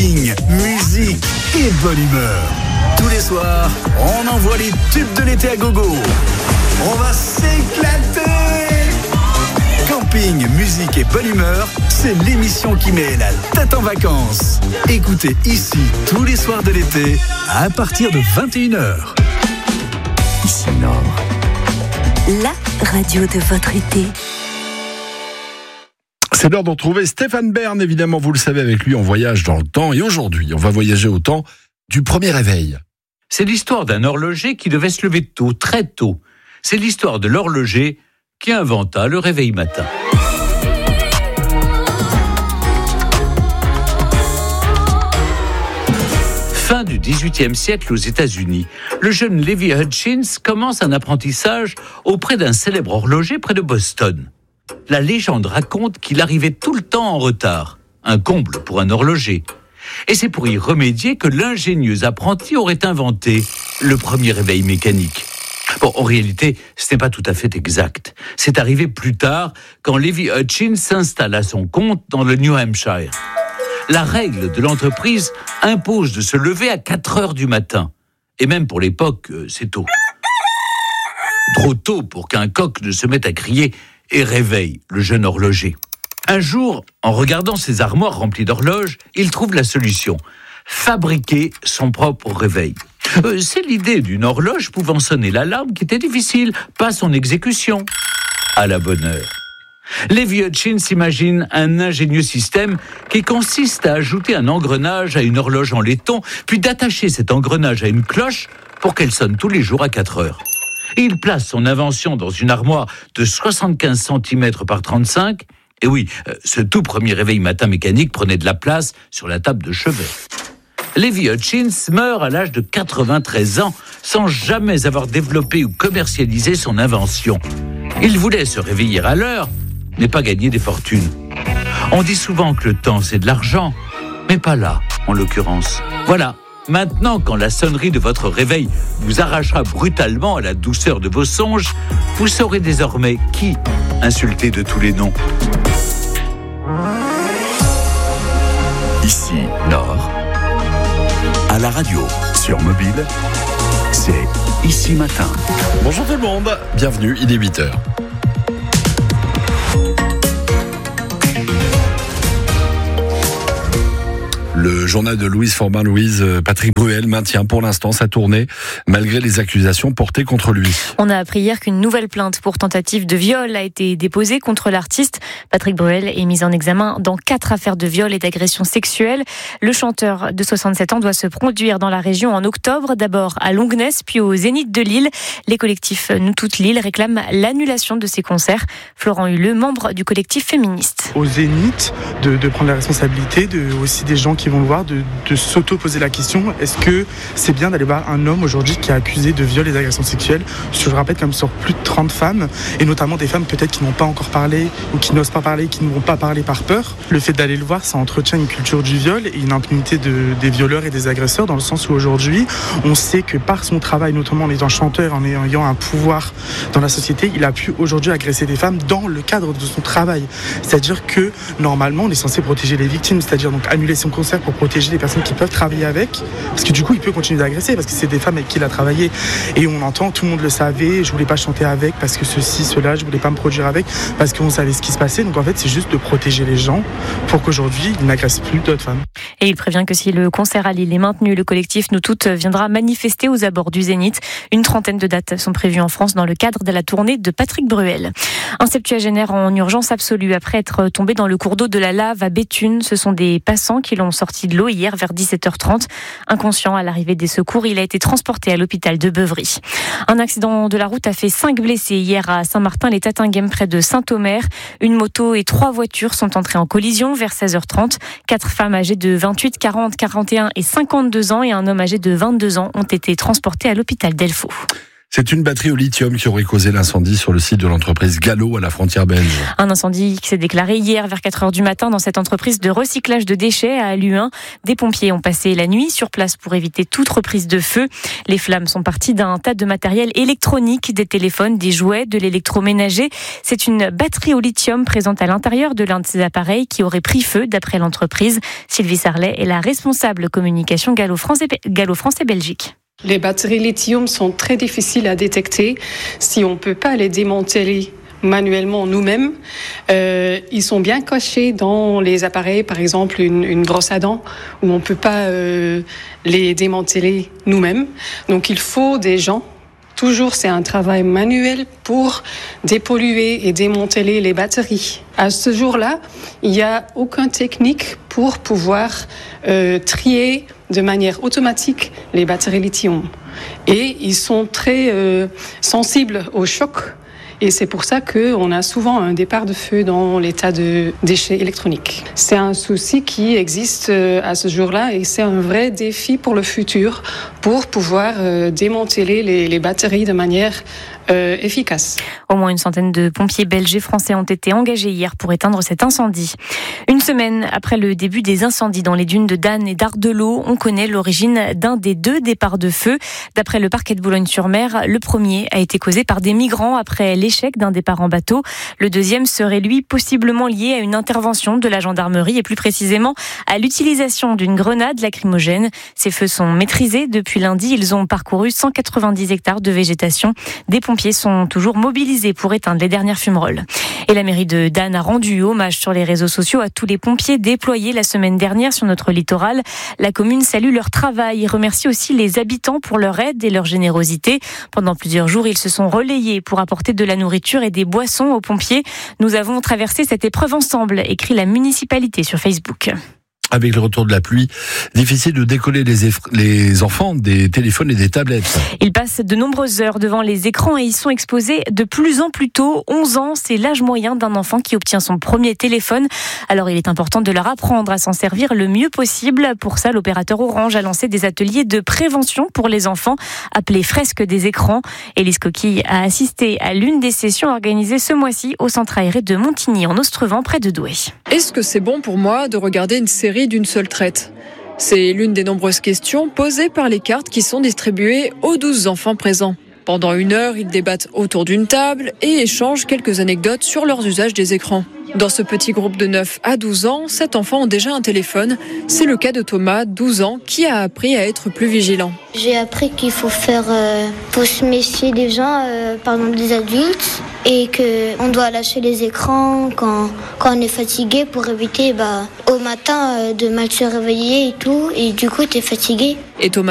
camping, musique et bonne humeur. Tous les soirs, on envoie les tubes de l'été à gogo. On va s'éclater. Camping, musique et bonne humeur, c'est l'émission qui met la tête en vacances. Écoutez ici tous les soirs de l'été à partir de 21h. Ici Nord. La radio de votre été. C'est l'heure de retrouver Stéphane Bern, évidemment, vous le savez, avec lui on voyage dans le temps. Et aujourd'hui, on va voyager au temps du premier réveil. C'est l'histoire d'un horloger qui devait se lever tôt, très tôt. C'est l'histoire de l'horloger qui inventa le réveil matin. Fin du XVIIIe siècle aux États-Unis, le jeune Levi Hutchins commence un apprentissage auprès d'un célèbre horloger près de Boston. La légende raconte qu'il arrivait tout le temps en retard, un comble pour un horloger. Et c'est pour y remédier que l'ingénieux apprenti aurait inventé le premier réveil mécanique. Bon, en réalité, ce n'est pas tout à fait exact. C'est arrivé plus tard, quand Levi Hutchins s'installe à son compte dans le New Hampshire. La règle de l'entreprise impose de se lever à 4 heures du matin. Et même pour l'époque, c'est tôt. Trop tôt pour qu'un coq ne se mette à crier et réveille le jeune horloger. Un jour, en regardant ses armoires remplies d'horloges, il trouve la solution. Fabriquer son propre réveil. C'est l'idée d'une horloge pouvant sonner l'alarme qui était difficile, pas son exécution. À la bonne heure. Levi Hutchins imagine un ingénieux système qui consiste à ajouter un engrenage à une horloge en laiton, puis d'attacher cet engrenage à une cloche pour qu'elle sonne tous les jours à 4 heures. Il place son invention dans une armoire de 75 cm par 35. Et oui, ce tout premier réveil matin mécanique prenait de la place sur la table de chevet. Levi Hutchins meurt à l'âge de 93 ans sans jamais avoir développé ou commercialisé son invention. Il voulait se réveiller à l'heure, mais pas gagner des fortunes. On dit souvent que le temps c'est de l'argent, mais pas là, en l'occurrence. Voilà. Maintenant, quand la sonnerie de votre réveil vous arrachera brutalement à la douceur de vos songes, vous saurez désormais qui insulter de tous les noms. Ici Nord, à la radio, sur mobile, c'est Ici Matin. Bonjour tout le monde, bienvenue, il est 8h. Le journal de Louise Forbin-Louise, Patrick Bruel maintient pour l'instant sa tournée malgré les accusations portées contre lui. On a appris hier qu'une nouvelle plainte pour tentative de viol a été déposée contre l'artiste. Patrick Bruel est mis en examen dans 4 affaires de viol et d'agression sexuelle. Le chanteur de 67 ans doit se produire dans la région en octobre, d'abord à Longnes, puis au Zénith de Lille. Les collectifs Nous Toutes Lille réclament l'annulation de ces concerts. Florent Huleux, membre du collectif féministe. Au Zénith, de prendre la responsabilité, aussi des gens qui vont le voir, de s'auto-poser la question, est-ce que c'est bien d'aller voir un homme aujourd'hui qui est accusé de viol et d'agression sexuelle, je le rappelle, comme sur plus de 30 femmes, et notamment des femmes peut-être qui n'ont pas encore parlé, ou qui n'osent pas parler, qui ne vont pas parler par peur. Le fait d'aller le voir, ça entretient une culture du viol et une impunité des violeurs et des agresseurs, dans le sens où aujourd'hui, on sait que par son travail, notamment en étant chanteur, en ayant un pouvoir dans la société, il a pu aujourd'hui agresser des femmes dans le cadre de son travail. C'est-à-dire que, normalement, on est censé protéger les victimes, c'est-à-dire donc annuler son concert pour protéger les personnes qui peuvent travailler avec, parce que du coup il peut continuer d'agresser parce que c'est des femmes avec qui il a travaillé, et on entend, tout le monde le savait, je voulais pas chanter avec parce que ceci, cela, je voulais pas me produire avec parce qu'on savait ce qui se passait. Donc en fait c'est juste de protéger les gens pour qu'aujourd'hui ils n'agressent plus d'autres femmes. Et il prévient que si le concert à Lille est maintenu, le collectif Nous Toutes viendra manifester aux abords du Zénith. Une trentaine de dates sont prévues en France dans le cadre de la tournée de Patrick Bruel. Un septuagénaire en urgence absolue après être tombé dans le cours d'eau de la Lave à Béthune. Ce sont des passants qui l'ont sorti de l'eau hier vers 17h30. Inconscient à l'arrivée des secours, il a été transporté à l'hôpital de Beuvry. Un accident de la route a fait 5 blessés hier à Saint-Martin-les-Tatinguèmes près de Saint-Omer. Une moto et 3 voitures sont entrées en collision vers 16h30. 4 femmes âgées de 28, 40, 41 et 52 ans et un homme âgé de 22 ans ont été transportés à l'hôpital d'Elfaux. C'est une batterie au lithium qui aurait causé l'incendie sur le site de l'entreprise Gallo à la frontière belge. Un incendie qui s'est déclaré hier vers 4h du matin dans cette entreprise de recyclage de déchets à Luin. Des pompiers ont passé la nuit sur place pour éviter toute reprise de feu. Les flammes sont parties d'un tas de matériel électronique, des téléphones, des jouets, de l'électroménager. C'est une batterie au lithium présente à l'intérieur de l'un de ces appareils qui aurait pris feu d'après l'entreprise. Sylvie Sarlet est la responsable communication Gallo France et Belgique. Les batteries lithium sont très difficiles à détecter si on ne peut pas les démanteler manuellement nous-mêmes. Ils sont bien cachés dans les appareils, par exemple une brosse à dents, où on ne peut pas les démanteler nous-mêmes. Donc il faut des gens. Toujours, c'est un travail manuel pour dépolluer et démanteler les batteries. À ce jour-là, il n'y a aucune technique pour pouvoir trier de manière automatique les batteries lithium. Et ils sont très sensibles au choc. Et c'est pour ça qu'on a souvent un départ de feu dans l'état de déchets électroniques. C'est un souci qui existe à ce jour-là et c'est un vrai défi pour le futur pour pouvoir démanteler les batteries de manière efficace. Au moins une centaine de pompiers belges et français ont été engagés hier pour éteindre cet incendie. Une semaine après le début des incendies dans les dunes de Dan et d'Ardelot, on connaît l'origine d'un des 2 départs de feu. D'après le parquet de Boulogne-sur-Mer, le premier a été causé par des migrants après l'échec d'un départ en bateau. Le deuxième serait lui possiblement lié à une intervention de la gendarmerie et plus précisément à l'utilisation d'une grenade lacrymogène. Ces feux sont maîtrisés depuis lundi. Ils ont parcouru 190 hectares de végétation. Des pompiers sont toujours mobilisés pour éteindre les dernières fumerolles. Et la mairie de Dan a rendu hommage sur les réseaux sociaux à tous les pompiers déployés la semaine dernière sur notre littoral. La commune salue leur travail et remercie aussi les habitants pour leur aide et leur générosité. Pendant plusieurs jours, ils se sont relayés pour apporter de la nourriture et des boissons aux pompiers. Nous avons traversé cette épreuve ensemble, écrit la municipalité sur Facebook. Avec le retour de la pluie, difficile de décoller les enfants des téléphones et des tablettes. Ils passent de nombreuses heures devant les écrans et y sont exposés de plus en plus tôt. 11 ans, c'est l'âge moyen d'un enfant qui obtient son premier téléphone. Alors il est important de leur apprendre à s'en servir le mieux possible. Pour ça, l'opérateur Orange a lancé des ateliers de prévention pour les enfants, appelés Fresques des écrans. Élise Coquille a assisté à l'une des sessions organisées ce mois-ci au centre aéré de Montigny, en Ostrevent, près de Douai. Est-ce que c'est bon pour moi de regarder une série d'une seule traite ? C'est l'une des nombreuses questions posées par les cartes qui sont distribuées aux 12 enfants présents. Pendant 1 heure, ils débattent autour d'une table et échangent quelques anecdotes sur leurs usages des écrans. Dans ce petit groupe de 9 à 12 ans, 7 enfants ont déjà un téléphone. C'est le cas de Thomas, 12 ans, qui a appris à être plus vigilant. J'ai appris qu'il faut faut se méfier des gens, par exemple des adultes, et qu'on doit lâcher les écrans quand on est fatigué pour éviter au matin de mal se réveiller et tout, et du coup t'es fatigué. Et Thomas